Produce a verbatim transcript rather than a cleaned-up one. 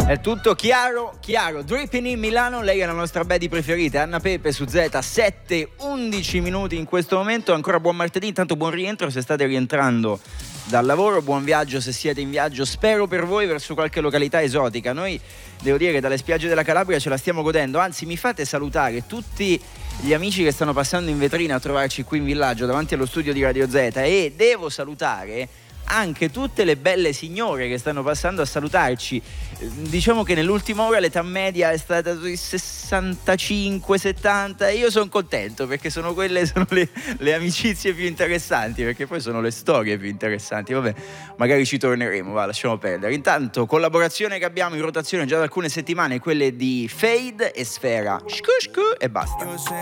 È tutto chiaro, chiaro. Dripping in Milano, lei è la nostra baddie preferita, Anna Pepe su Z, sette undici minuti in questo momento. Ancora buon martedì, intanto buon rientro se state rientrando dal lavoro, buon viaggio se siete in viaggio, spero per voi verso qualche località esotica. Noi, devo dire che dalle spiagge della Calabria ce la stiamo godendo, anzi mi fate salutare tutti gli amici che stanno passando in vetrina a trovarci qui in villaggio davanti allo studio di Radio Z, e devo salutare anche tutte le belle signore che stanno passando a salutarci. Diciamo che nell'ultima ora l'età media è stata sui sessantacinque settanta e io sono contento perché sono quelle sono le, le amicizie più interessanti, perché poi sono le storie più interessanti. Vabbè, magari ci torneremo, va, lasciamo perdere. Intanto collaborazione che abbiamo in rotazione già da alcune settimane, quelle di Fade e Sfera, shku shku, e basta.